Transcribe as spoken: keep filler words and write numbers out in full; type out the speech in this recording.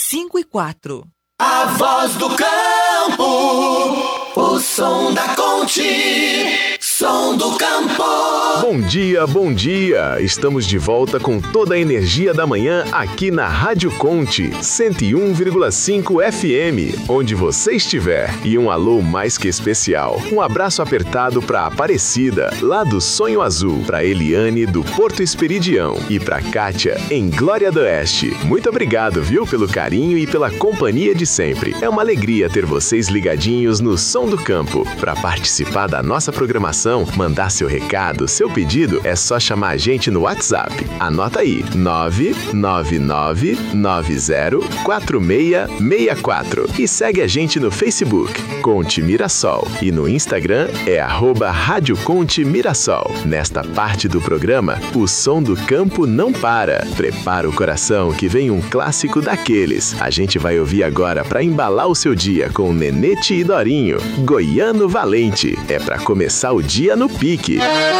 cinco e quatro. A voz do campo, o som da Conte, som do campo. Bom dia, bom dia! Estamos de volta com toda a energia da manhã aqui na Rádio Conte, cento e um vírgula cinco F M, onde você estiver. E um alô mais que especial. Um abraço apertado para Aparecida, lá do Sonho Azul, para Eliane, do Porto Esperidião, e para Kátia, em Glória do Oeste. Muito obrigado, viu, pelo carinho e pela companhia de sempre. É uma alegria ter vocês ligadinhos no Som do Campo. Para participar da nossa programação, mandar seu recado, seu pedido, é só chamar a gente no WhatsApp. Anota aí, nove nove nove nove zero quatro seis seis quatro. E segue a gente no Facebook, Conte Mirassol. E no Instagram é arroba Rádio Conte Mirassol. Nesta parte do programa, o Som do Campo não para. Prepara o coração que vem um clássico daqueles. A gente vai ouvir agora para embalar o seu dia com Nenete e Dorinho. Goiano Valente. É para começar o dia no pique.